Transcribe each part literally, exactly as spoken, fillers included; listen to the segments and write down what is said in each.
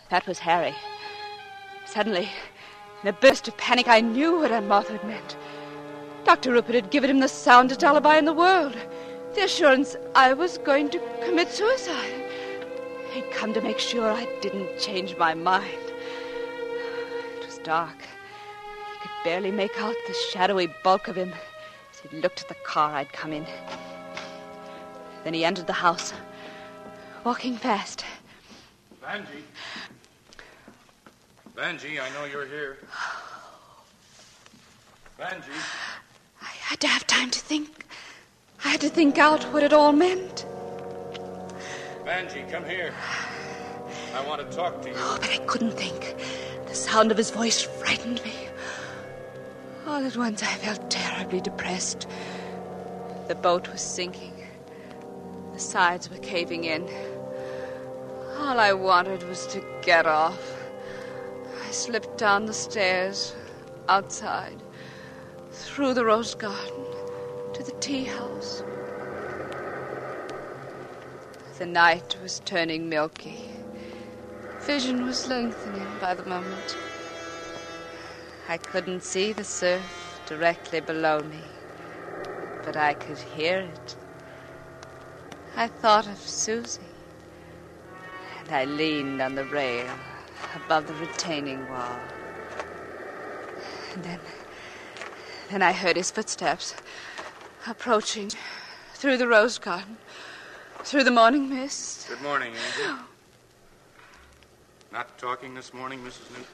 That was Harry. Suddenly, in a burst of panic, I knew what Aunt Martha had meant. Doctor Rupert had given him the soundest alibi in the world. The assurance I was going to commit suicide. He'd come to make sure I didn't change my mind. It was dark. He could barely make out the shadowy bulk of him as he looked at the car I'd come in. Then he entered the house, walking fast. Vanjie. Vanjie, I know you're here. Vanjie. I had to have time to think. I had to think out what it all meant. Vanjie, come here. I want to talk to you. Oh, but I couldn't think. The sound of his voice frightened me. All at once, I felt terribly depressed. The boat was sinking. The sides were caving in. All I wanted was to get off. I slipped down the stairs, outside, through the rose garden, to the tea house. The night was turning milky. Vision was lengthening by the moment. I couldn't see the surf directly below me, but I could hear it. I thought of Susie, and I leaned on the rail above the retaining wall. And then, then I heard his footsteps approaching through the rose garden, through the morning mist. Good morning, Angel. Not talking this morning, Missus Newton?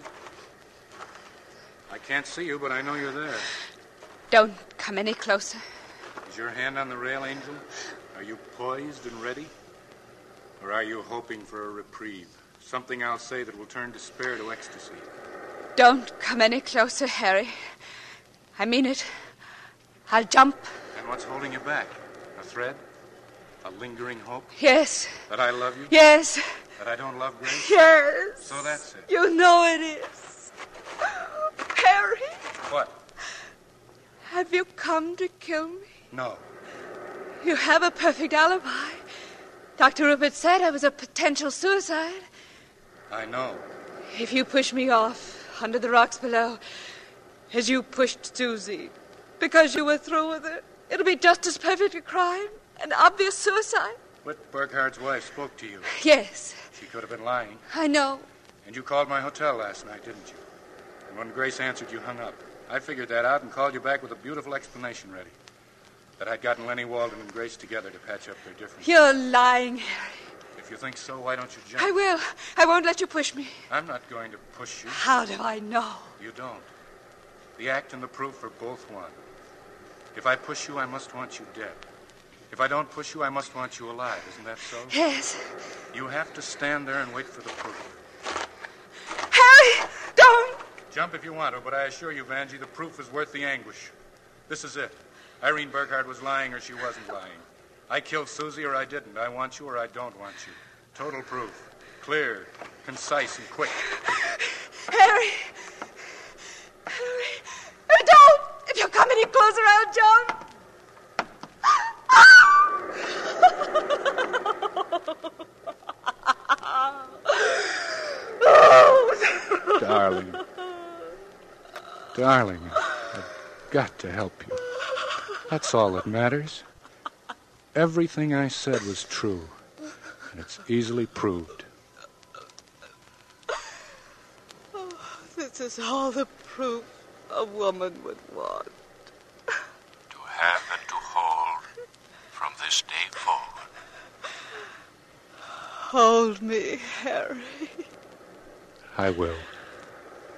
I can't see you, but I know you're there. Don't come any closer. Is your hand on the rail, Angel? Are you poised and ready? Or are you hoping for a reprieve? Something I'll say that will turn despair to ecstasy. Don't come any closer, Harry. I mean it. I'll jump. And what's holding you back? A thread? A lingering hope? Yes. That I love you? Yes. That I don't love Grace? Yes. So that's it. You know it is. Harry. What? Have you come to kill me? No. You have a perfect alibi. Doctor Rupert said I was a potential suicide. I know. If you push me off under the rocks below, as you pushed Susie, because you were through with her, it'll be just as perfect a crime, an obvious suicide. Whit Burkhardt's wife spoke to you. Yes. She could have been lying. I know. And you called my hotel last night, didn't you? And when Grace answered, you hung up. I figured that out and called you back with a beautiful explanation ready. That I'd gotten Lenny Walden and Grace together to patch up their differences. You're lying, Harry. If you think so, why don't you jump? I will. I won't let you push me. I'm not going to push you. How do I know? You don't. The act and the proof are both one. If I push you, I must want you dead. If I don't push you, I must want you alive. Isn't that so? Yes. You have to stand there and wait for the proof. Harry, don't! Jump if you want to, but I assure you, Vanjie, the proof is worth the anguish. This is it. Irene Burkhardt was lying or she wasn't lying. I killed Susie or I didn't. I want you or I don't want you. Total proof. Clear, concise, and quick. Harry! Harry! Don't! If you come any closer, I'll jump! Darling. Darling, I've got to help you. That's all that matters. Everything I said was true, and it's easily proved. Oh, this is all the proof a woman would want. To have and to hold from this day forward. Hold me, Harry. I will.